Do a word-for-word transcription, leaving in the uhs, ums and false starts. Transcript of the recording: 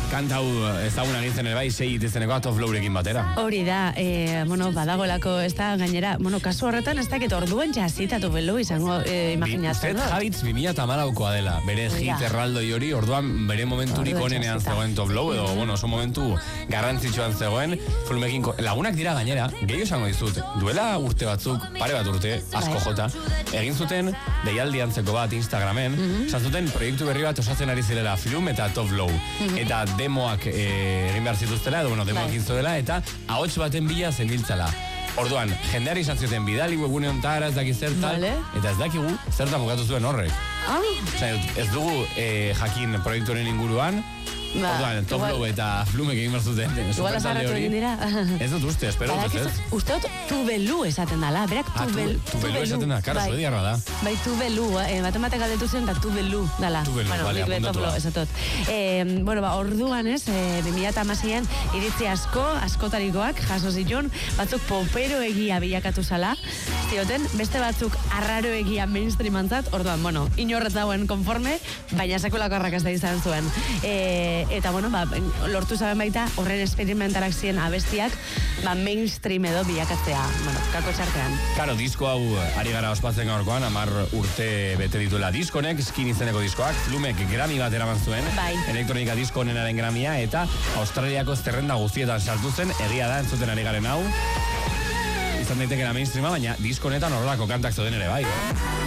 kanta hau ezaguna gintzen ere bai, sei itezeneko Out of Lowrekin batera. Hori da, e, bueno, badagolako, ez da gainera, bueno, kasu horretan ez dakit orduen jasitatu belu izango e, imaginatzen. Zet Habits bi mila hamalaukoa dela, bere hit erraldoi hori, orduan bere momenturik onenean zegoen Top Low, edo, bueno, oso momentu garrantzitsuan zegoen, Flumekin lagunak dira gainera, gehiago esango dizut, duela urte batzuk, pare bat urte, asko jota, egin zuten deialdi antzeko bat Instagramen, esan zuten proiektu berri bat osatzen ari zirela Flume eta Top Low, eta demoak e, egin behar zituztela, edo bueno, demoak egin zuela, eta ahots baten bila zenbiltzala. Orduan, jendeari izan zuten bidali webgune ontara, ez daki zertan, vale. Eta ez dakigu zertan bukatu zuen horrek. Ah. Osea, ez dugu e, jakin proiektuaren inguruan, ba, orduan, Top Low eta Flumek egin behar zuten. Igual azarratu egin dira. Ez dut uste, espero dut ez. Uste dut tubelu esaten dala, berak tubelu. Ah, tubelu esaten da, karo, zue diarra da. Bai, tubelu, eh, batemate galdetu zen, da tubelu dala. Tubelu, bueno, bale, apuntatu da. Esatot. Eh, bueno, ba, orduan ez, eh, bi mila hamaseian iritzi asko, askotarikoak, jaso zituen, batzuk popero egia bilakatu zala, zioten, beste batzuk arraro egia mainstreamantzat, orduan, bueno, inorretzauen konforme, baina sakolako arrakasta izan zuen. Eh, eta, bueno, ba, lortu zaben baita, horren experimentalak ziren abestiak, ba, mainstream edo bilakatzea, bueno, kako txartean. Karo, disko hau ari gara ospatzen gaurkoan, amar urte bete dituela diskonek, Skin izeneko diskoak, Flumek Grammy bat eraman zuen, bai. Elektronika disko onenaren Grammya, eta Australiako zerrenda guztietan sartu zen, egia da, entzuten ari garen hau, izan daitekena mainstreama, baina disko honetan horrelako kantak zoden ere bai.